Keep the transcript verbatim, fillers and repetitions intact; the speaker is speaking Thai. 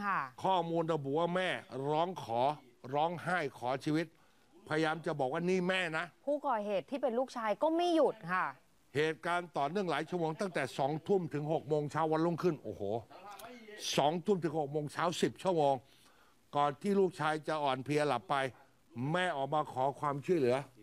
ค่ะข้อมูลระบุว่าแม่ร้องขอร้องไห้ขอชีวิตพยายามจะบอกว่านี่แม่นะผู้ก่อเหตุที่เป็นลูกชายก็ไม่หยุดค่ะเหตุการณ์ต่อเนื่องหลายชั่วโมงตั้งแต่สองทุ่มถึงหกโมงเช้าวันรุ่งขึ้นโอ้โหสองทุ่มถึงหกโมงเช้าสิบชั่วโมงก่อนที่ลูกชายจะอ่อนเพลียหลับไปแม่ออกมาขอความช่วยเหลือ